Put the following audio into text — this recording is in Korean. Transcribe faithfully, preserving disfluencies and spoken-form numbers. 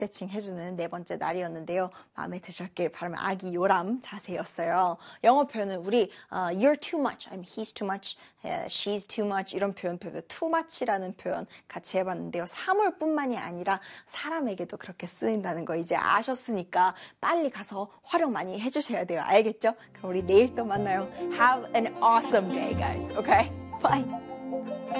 스트레칭 해주는 네 번째 날이었는데요. 마음에 드셨길 바라면 아기 요람 자세였어요. 영어 표현은 우리 uh, you're too much, I mean he's too much, uh, she's too much 이런 표현 배우고 too much라는 표현 같이 해봤는데요. 사물뿐만이 아니라 사람에게도 그렇게 쓰인다는 거 이제 아셨으니까 빨리 가서 활용 많이 해주셔야 돼요. 알겠죠? 그럼 우리 내일 또 만나요. Have an awesome day, guys. Okay? Bye.